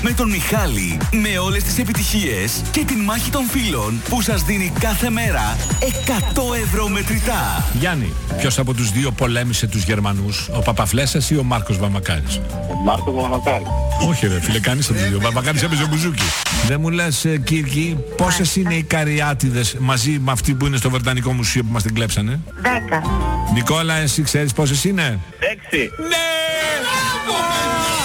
Με τον Μιχάλη, με όλες τις επιτυχίες και την μάχη των φίλων που σας δίνει κάθε μέρα 100 ευρώ μετρητά. Γιάννη, ποιος από τους δύο πολέμησε τους Γερμανούς, ο Παπαφλέσσας ή ο Μάρκος Βαμακάρης? Ο Μάρκος Βαμακάρης. Όχι ρε φίλε, κανείς από τους δύο. Ο Βαμακάρης έπαιζε μπουζούκι. Δεν μου λες, Κύρκη, πόσες είναι οι Καριάτιδες μαζί με αυτοί που είναι στο Βρετανικό Μουσείο που μας την κλέψανε? 10. Νικόλα, εσύ ξέρεις πόσες είναι? 6. Ναι!